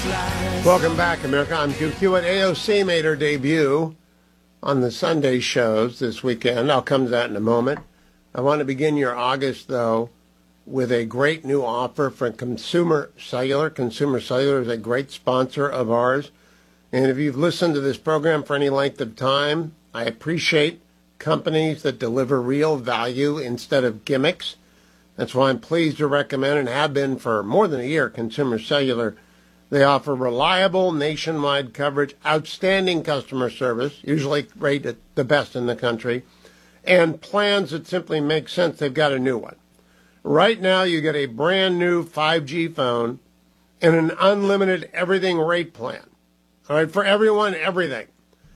Welcome back, America. I'm Duke Hewitt. AOC made her debut on the Sunday shows this weekend. I'll come to that in a moment. I want to begin your August, though, with a great new offer from Consumer Cellular. Consumer Cellular is a great sponsor of ours. And if you've listened to this program for any length of time, I appreciate companies that deliver real value instead of gimmicks. That's why I'm pleased to recommend, and have been for more than a year, Consumer Cellular. They offer reliable nationwide coverage, outstanding customer service, usually rated the best in the country, and plans that simply make sense. They've got a new one. Right now, you get a brand new 5G phone and an unlimited everything rate plan. All right, for everyone, everything.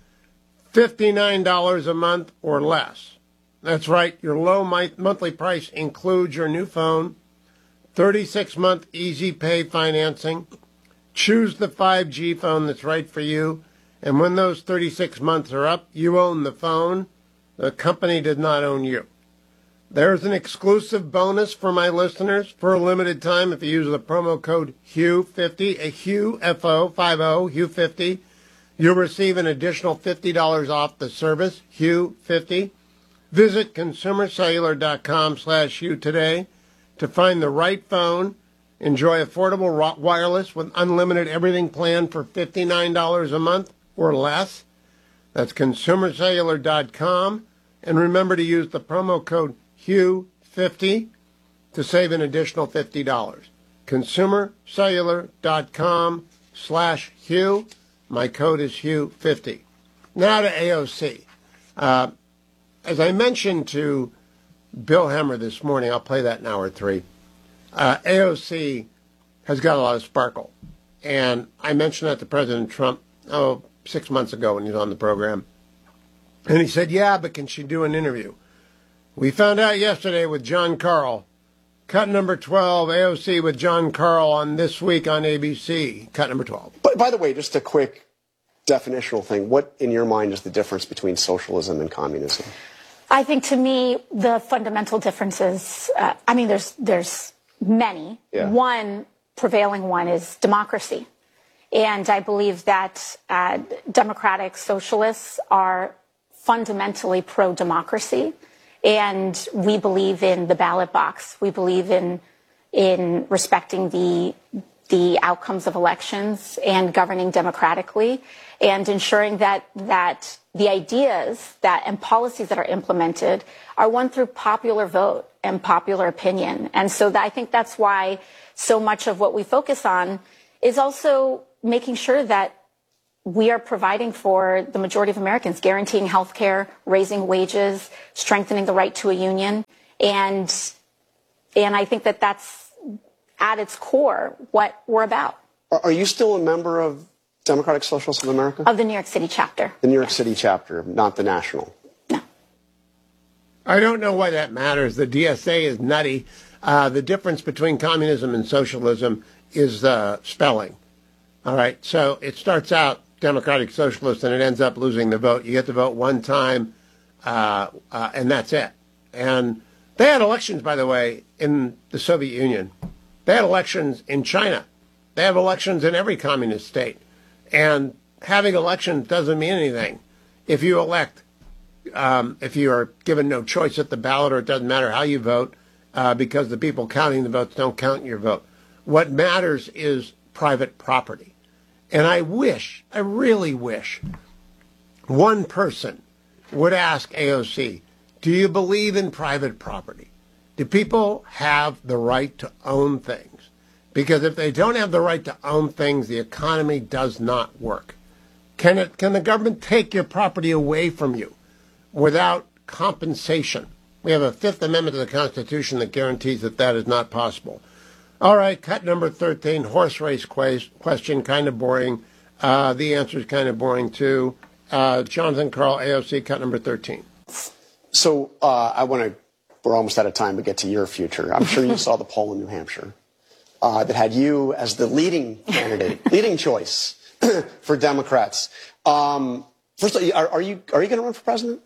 $59 a month or less. That's right, your low monthly price includes your new phone, 36-month easy pay financing. Choose the 5G phone that's right for you, and when those 36 months are up, you own the phone. The company did not own you. There's an exclusive bonus for my listeners for a limited time. If you use the promo code HUGH50, a HUGH, F-O-50, HUGH50, you'll receive an additional $50 off the service, HUGH50. Visit consumercellular.com/HUGH today to find the right phone. Enjoy affordable wireless with unlimited everything plan for $59 a month or less. That's consumercellular.com. And remember to use the promo code HUGH50 to save an additional $50. consumercellular.com/HUGH. My code is HUGH50. Now to AOC. As I mentioned to Bill Hemmer this morning, I'll play that in hour 3. AOC has got a lot of sparkle. And I mentioned that to President Trump, 6 months ago when he was on the program. And he said, yeah, but can she do an interview? We found out yesterday with John Karl. Cut number 12, AOC with John Karl on This Week on ABC. Cut number 12. But by the way, just a quick definitional thing. What, in your mind, is the difference between socialism and communism? I think, to me, the fundamental differences, there's many. Yeah. One prevailing one is democracy. And I believe that democratic socialists are fundamentally pro-democracy. And we believe in the ballot box. We believe in respecting the outcomes of elections and governing democratically and ensuring that the ideas and policies that are implemented are won through popular vote and popular opinion. And so I think that's why so much of what we focus on is also making sure that we are providing for the majority of Americans, guaranteeing health care, raising wages, strengthening the right to a union. And I think that that's at its core what we're about. Are you still a member of Democratic Socialists of America? Of the New York City chapter. The New York City chapter, not the national. No. I don't know why that matters. The DSA is nutty. The difference between communism and socialism is spelling. All right, so it starts out Democratic Socialist and it ends up losing the vote. You get to vote one time, and that's it. And they had elections, by the way, in the Soviet Union. They had elections in China. They have elections in every communist state. And having elections doesn't mean anything. If you elect, if you are given no choice at the ballot, or it doesn't matter how you vote, because the people counting the votes don't count your vote. What matters is private property. And I really wish, one person would ask AOC, do you believe in private property? Do people have the right to own things? Because if they don't have the right to own things, the economy does not work. Can the government take your property away from you without compensation? We have a Fifth Amendment to the Constitution that guarantees that is not possible. All right, cut number 13, horse race question, kind of boring. The answer is kind of boring, too. Jonathan Karl, AOC, cut number 13. So we're almost out of time to get to your future. I'm sure you saw the poll in New Hampshire that had you as the leading candidate, leading choice for Democrats. First of all, are you going to run for president?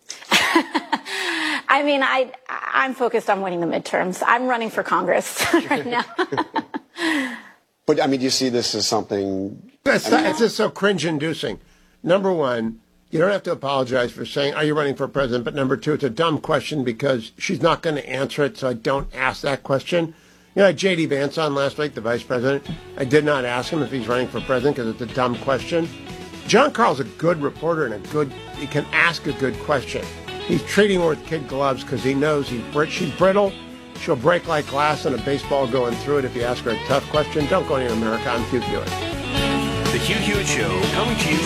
I mean, I'm focused on winning the midterms. I'm running for Congress right now. But, I mean, do you see this as something... It's just so cringe-inducing. Number one, you don't have to apologize for saying, are you running for president? But number two, it's a dumb question because she's not going to answer it, so I don't ask that question. You know, I had J.D. Vance on last week, the vice president. I did not ask him if he's running for president because it's a dumb question. John Carl's a good reporter and he can ask a good question. He's treating her with kid gloves because he knows she's brittle. She'll break like glass and a baseball going through it if you ask her a tough question. Don't go to America. I'm Hugh Hewitt. The Hugh Hewitt Show, coming to you